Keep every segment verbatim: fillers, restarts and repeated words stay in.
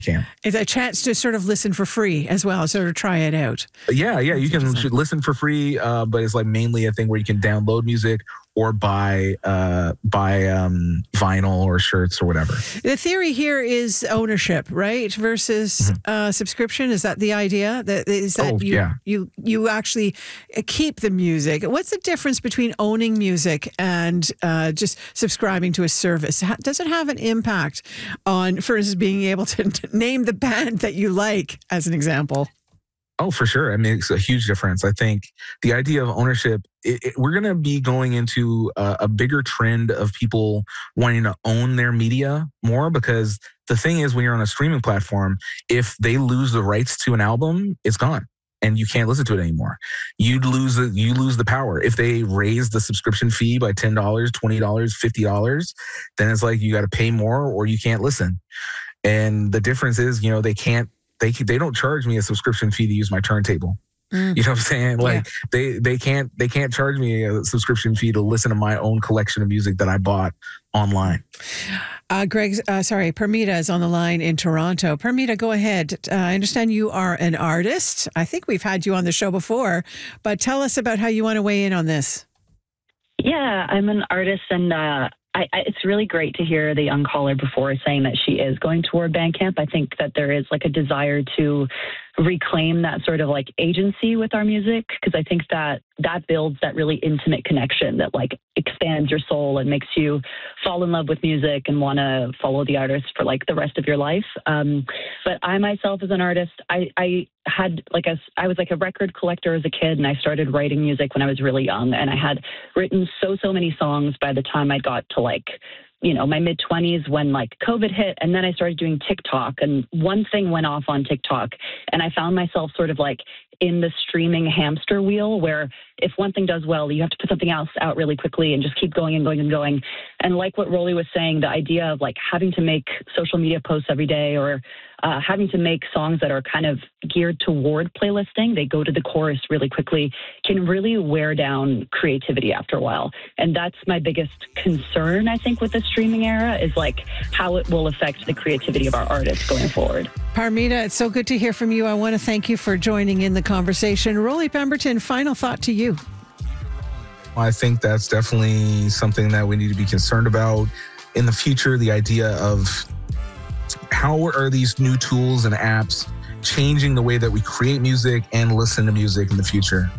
Bandcamp. It's a chance to sort of listen for free as well, sort of try it out. Yeah, yeah, you can listen for free, uh, but it's like mainly a thing where you can download music or buy uh, buy um, vinyl or shirts or whatever. The theory here is ownership, right, versus mm-hmm. uh, subscription. Is that the idea? That is that oh, you, yeah. you you actually keep the music. What's the difference between owning music and uh, just subscribing to a service? Does it have an impact on, for instance, being able to name the band that you like, as an example? Oh, for sure. I mean, it's a huge difference. I think the idea of ownership, it, it, we're going to be going into a, a bigger trend of people wanting to own their media more, because the thing is, when you're on a streaming platform, if they lose the rights to an album, it's gone and you can't listen to it anymore. You'd lose the, you lose the power. If they raise the subscription fee by ten dollars, twenty dollars, fifty dollars, then it's like you got to pay more or you can't listen. And the difference is, you know, they can't, They they don't charge me a subscription fee to use my turntable. Mm. You know what I'm saying? Like yeah. they they can't they can't charge me a subscription fee to listen to my own collection of music that I bought online. Uh, Greg, uh, sorry, Permita is on the line in Toronto. Permita, go ahead. Uh, I understand you are an artist. I think we've had you on the show before, but tell us about how you want to weigh in on this. Yeah, I'm an artist, and uh, I, I, it's really great to hear the young caller before saying that she is going toward Bandcamp. I think that there is like a desire to reclaim that sort of like agency with our music, because I think that that builds that really intimate connection that like expands your soul and makes you fall in love with music and want to follow the artist for like the rest of your life. Um, but I myself as an artist, I, I had like a, I was like a record collector as a kid, and I started writing music when I was really young, and I had written so, so many songs by the time I got to like, you know, my mid twenties when like COVID hit, and then I started doing TikTok, and one thing went off on TikTok, and I found myself sort of like in the streaming hamster wheel where if one thing does well, you have to put something else out really quickly and just keep going and going and going. And like what Rolly was saying, the idea of like having to make social media posts every day, or uh, having to make songs that are kind of geared toward playlisting, they go to the chorus really quickly, can really wear down creativity after a while. And that's my biggest concern, I think, with the streaming era, is like how it will affect the creativity of our artists going forward. Parmita, it's so good to hear from you. I want to thank you for joining in the conversation. Rolly Pemberton, final thought to you. I think that's definitely something that we need to be concerned about in the future. The idea of how are these new tools and apps changing the way that we create music and listen to music in the future?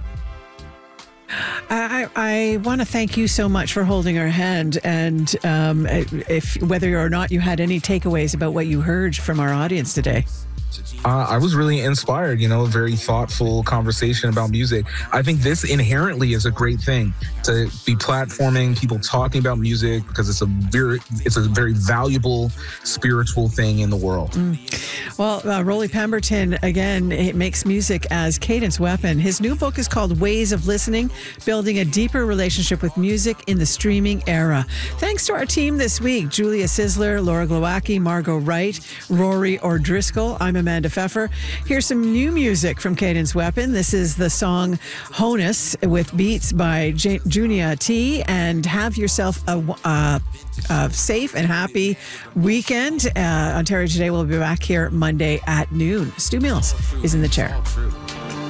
I, I want to thank you so much for holding our hand, and um, if whether or not you had any takeaways about what you heard from our audience today. Uh, I was really inspired, you know, a very thoughtful conversation about music. I think this inherently is a great thing, to be platforming people talking about music, because it's a very, it's a very valuable spiritual thing in the world. Mm. Well, uh, Rolly Pemberton, again, it makes music as Cadence Weapon. His new book is called Ways of Listening, Building a Deeper Relationship with Music in the Streaming Era. Thanks to our team this week, Julia Sizzler, Laura Glowacki, Margot Wright, Rory O'Driscoll. I'm Amanda Pfeffer. Here's some new music from Cadence Weapon. This is the song Honus with beats by J- Junia T. And have yourself a, a, a safe and happy weekend. Uh, Ontario Today will be back here Monday at noon. Stu Mills is in the chair.